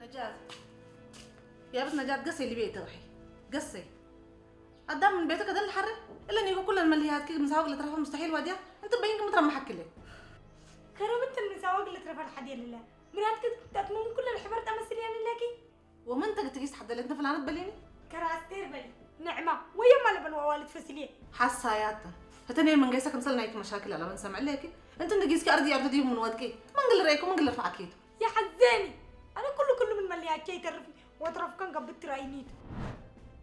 نجاة يا بس نجاة قصي اللي بيتي روحي قصي قدام من بيتك هذا الحر الا اني كل المليات كي مساوق اللي ترفع مستحيل واديها انت باين مترمحك كله كرمت المساوق اللي ترفع الحدية لله مرات كنت تتمم كل الحبر تمثلي لك وما انت قلت تقيس حد اللي انت فلانة تبليني كراستير بلي نعمة ويا ما لبن ووالد فسليه حساياتا هتني من قيسك مسلنا هيك مشاكل على من سمع لك انت نقيسك ارضي عبد ديوم من ودكي ما نقل ريك وما نقل رفعكيد يا حزاني انا كله من مليات شي ترفني وترف كان قبضت راينيت